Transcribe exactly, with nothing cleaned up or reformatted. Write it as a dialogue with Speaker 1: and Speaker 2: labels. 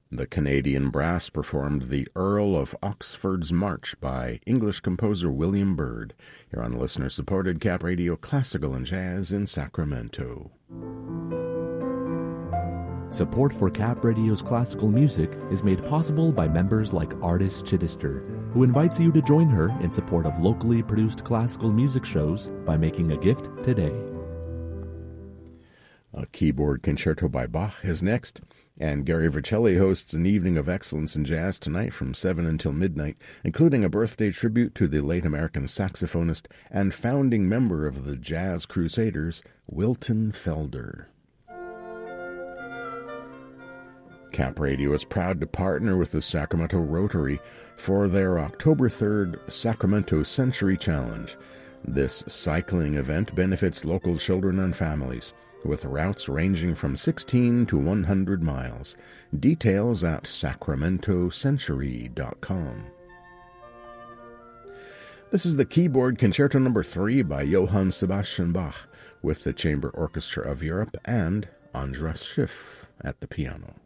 Speaker 1: The Canadian Brass performed the Earl of Oxford's March by English composer William Byrd, here on listener-supported Cap Radio Classical and Jazz in Sacramento.
Speaker 2: Support for Cap Radio's classical music is made possible by members like Artis Chittister, who invites you to join her in support of locally produced classical music shows by making a gift today.
Speaker 1: A keyboard concerto by Bach is next, and Gary Vercelli hosts an evening of excellence in jazz tonight from seven until midnight, including a birthday tribute to the late American saxophonist and founding member of the Jazz Crusaders, Wilton Felder. Cap Radio is proud to partner with the Sacramento Rotary for their October third Sacramento Century Challenge. This cycling event benefits local children and families, with routes ranging from sixteen to one hundred miles. Details at sacramento century dot com. This is the Keyboard Concerto number three by Johann Sebastian Bach, with the Chamber Orchestra of Europe and Andras Schiff at the piano.